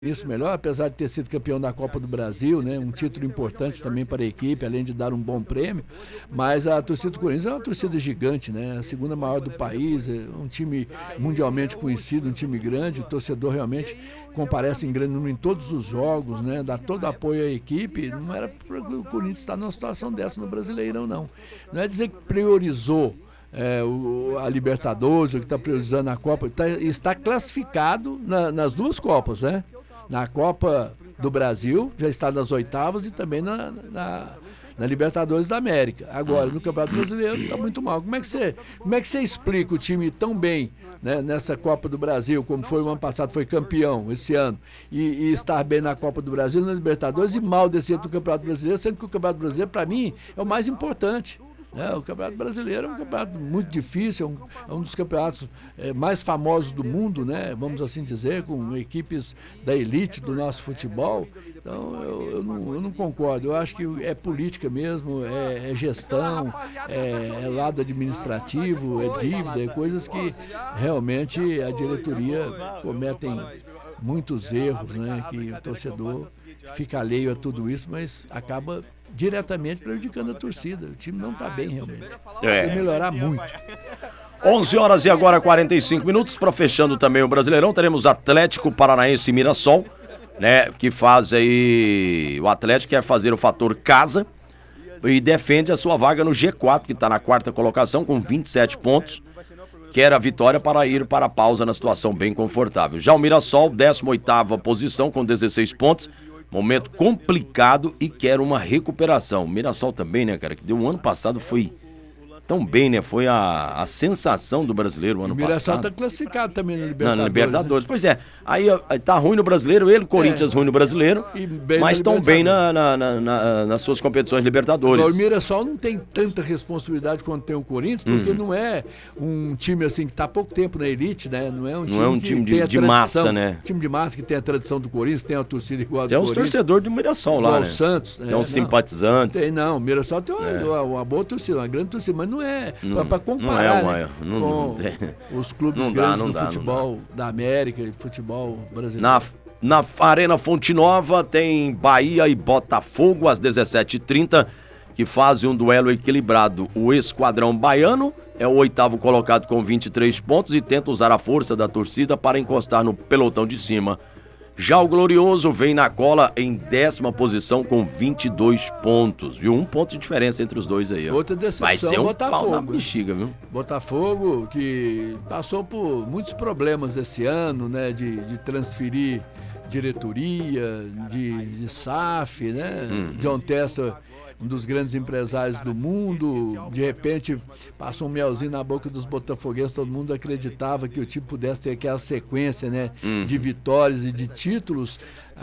isso melhor, apesar de ter sido campeão da Copa do Brasil, né? Um título importante também para a equipe, além de dar um bom prêmio. Mas a torcida do Corinthians é uma torcida gigante, né? A segunda maior do país, é um time mundialmente conhecido, um time grande. O torcedor realmente comparece em grande número em todos os jogos, né? Dá todo apoio à equipe. Não era para o Corinthians estar numa situação dessa no Brasileirão, não. Não é dizer que priorizou a Libertadores, o que está priorizando a Copa, está classificado nas duas Copas, né? Na Copa do Brasil, já está nas oitavas e também na Libertadores da América. Agora, no Campeonato Brasileiro, está muito mal. Como é que você explica o time tão bem, né, nessa Copa do Brasil, como foi o ano passado, foi campeão esse ano, e estar bem na Copa do Brasil, na Libertadores, e mal descer do Campeonato Brasileiro, sendo que o Campeonato Brasileiro, para mim, é o mais importante. O Campeonato Brasileiro é um campeonato muito difícil, é um dos campeonatos mais famosos do mundo, né? Vamos assim dizer, com equipes da elite do nosso futebol. Então eu não concordo, eu acho que é política mesmo, é gestão, é lado administrativo, é dívida, é coisas que realmente a diretoria cometem muitos erros, né? Que o torcedor fica alheio a tudo isso, mas acaba diretamente prejudicando a torcida. O time não está bem realmente. Precisa melhorar muito. 11 horas e agora 45 minutos, para fechando também o Brasileirão, teremos Atlético Paranaense e Mirassol, né, que faz aí, o Atlético quer fazer o fator casa e defende a sua vaga no G4, que está na quarta colocação com 27 pontos, quer a vitória para ir para a pausa na situação bem confortável. Já o Mirassol, 18ª posição com 16 pontos, momento complicado e quer uma recuperação. O Mirassol também, né, cara, que deu um ano passado, foi tão bem, né, foi a sensação do brasileiro ano passado. O Mirassol tá classificado também na Libertadores. Na Libertadores, né? Pois é, aí tá ruim no brasileiro, Corinthians ruim no brasileiro, mas estão bem nas suas competições Libertadores. Agora, o Mirassol não tem tanta responsabilidade quanto tem o Corinthians, porque não é um time assim que tá há pouco tempo na elite, né? Não é um time que tem de massa, né? Time de massa que tem a tradição do Corinthians, tem a torcida igual a do Tem Corinthians. Tem uns torcedores do Mirassol lá, né? O Santos. Tem uns simpatizantes. O Mirassol tem uma boa torcida, uma grande torcida, mas não é para comparar, com os clubes grandes do futebol da América e futebol brasileiro. Na Arena Fonte Nova tem Bahia e Botafogo às 17h30, que fazem um duelo equilibrado. O Esquadrão Baiano é o 8º colocado com 23 pontos e tenta usar a força da torcida para encostar no pelotão de cima. Já o Glorioso vem na cola em 10ª posição com 22 pontos, viu? 1 ponto de diferença entre os dois aí, ó. Outra decepção, vai ser Botafogo. Pau na bexiga, viu? Botafogo, que passou por muitos problemas esse ano, né? De transferir diretoria, de SAF, né? John Testa, um dos grandes empresários do mundo, de repente passou um melzinho na boca dos botafoguenses, todo mundo acreditava que o time pudesse ter aquela sequência, né, de vitórias e de títulos,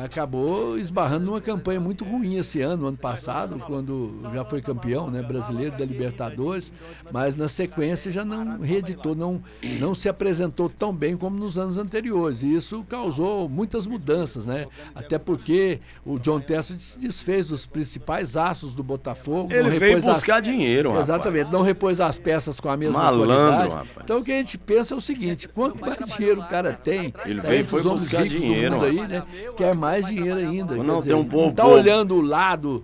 acabou esbarrando numa campanha muito ruim esse ano passado, quando já foi campeão, né, brasileiro da Libertadores, mas na sequência já não reeditou, não se apresentou tão bem como nos anos anteriores, e isso causou muitas mudanças, né, até porque o John Testa se desfez dos principais astros do Botafogo. Ele veio buscar dinheiro, rapaz. Exatamente, não repôs as peças com a mesma qualidade. Rapaz. Então o que a gente pensa é o seguinte, quanto mais dinheiro o cara tem, ele veio foi buscar dinheiro, do mundo aí, né, quer mais dinheiro ainda. Não, tem um povo. Não tá olhando o lado,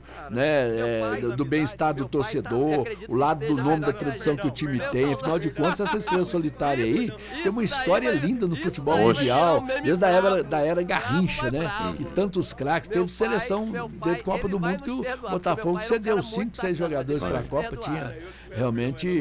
né, do bem-estar do torcedor, o lado do nome da tradição que o time tem. Afinal de contas, essa estrela solitária aí tem uma história linda no futebol mundial, desde a era Garrincha, né? E tantos craques. Teve seleção desde a Copa do Mundo que o Botafogo cedeu 5, 6 jogadores para a Copa. Tinha realmente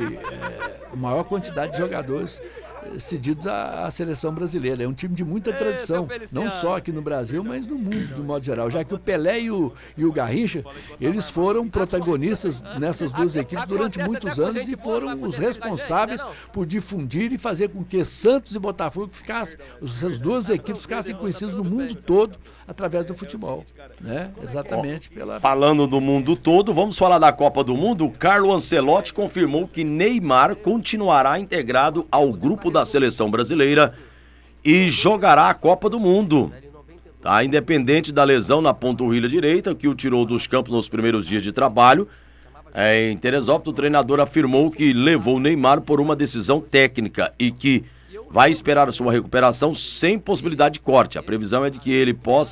a maior quantidade de jogadores cedidos à seleção brasileira. É um time de muita tradição, não só aqui no Brasil, mas no mundo, de modo geral. Já que o Pelé e o Garrincha, eles foram protagonistas nessas duas equipes durante muitos anos e foram os responsáveis por difundir e fazer com que Santos e Botafogo essas duas equipes ficassem conhecidas no mundo todo através do futebol, né? Exatamente. Falando do mundo todo, vamos falar da Copa do Mundo. O Carlo Ancelotti confirmou que Neymar continuará integrado ao grupo da seleção brasileira e jogará a Copa do Mundo. Tá? Independente da lesão na panturrilha direita, que o tirou dos campos nos primeiros dias de trabalho, em Teresópolis, o treinador afirmou que levou o Neymar por uma decisão técnica e que vai esperar a sua recuperação sem possibilidade de corte. A previsão é de que ele possa